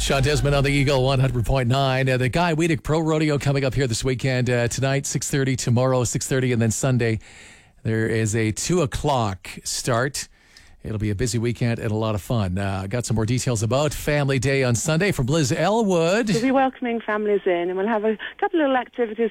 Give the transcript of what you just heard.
Sean Desmond on the Eagle 100.9. The Guy Weedick Pro Rodeo coming up here this weekend. Tonight, 6:30, tomorrow, 6:30, and then Sunday, there is a 2 o'clock start. It'll be a busy weekend and a lot of fun. Got some more details about Family Day on Sunday from Liz Elwood. We'll be welcoming families in, and we'll have a couple of little activities